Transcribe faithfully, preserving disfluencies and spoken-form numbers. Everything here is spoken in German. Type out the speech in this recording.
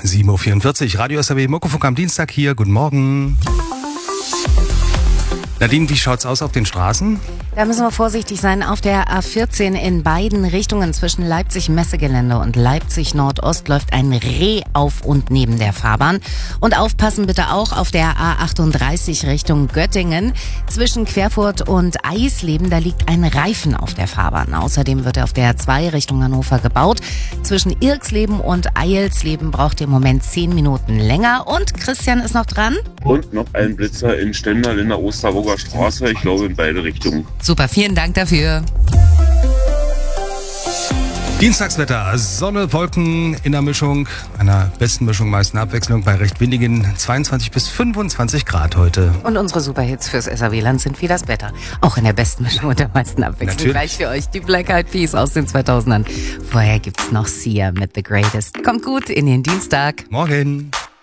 sieben Uhr vierundvierzig, Radio S R W Muckefunk am Dienstag hier. Guten Morgen. Nadine, wie schaut's aus auf den Straßen? Da müssen wir vorsichtig sein. Auf der A vierzehn in beiden Richtungen zwischen Leipzig-Messegelände und Leipzig-Nordost läuft ein Reh auf und neben der Fahrbahn. Und aufpassen bitte auch auf der A achtunddreißig Richtung Göttingen. Zwischen Querfurt und Eisleben, da liegt ein Reifen auf der Fahrbahn. Außerdem wird auf der A zwei Richtung Hannover gebaut. Zwischen Irksleben und Eilsleben braucht ihr im Moment zehn Minuten länger. Und Christian ist noch dran. Und noch ein Blitzer in Stendal in der Osterburger Straße, ich glaube in beide Richtungen. Super, vielen Dank dafür. Dienstagswetter, Sonne, Wolken in der Mischung, einer besten Mischung, meisten Abwechslung bei recht windigen zweiundzwanzig bis fünfundzwanzig Grad heute. Und unsere Superhits fürs S R W-Land sind wie das Wetter. Auch in der besten Mischung und der meisten Abwechslung. Natürlich. Gleich für euch die Black Eyed Peas aus den zweitausendern. Vorher gibt's noch Sia mit The Greatest. Kommt gut in den Dienstag. Morgen.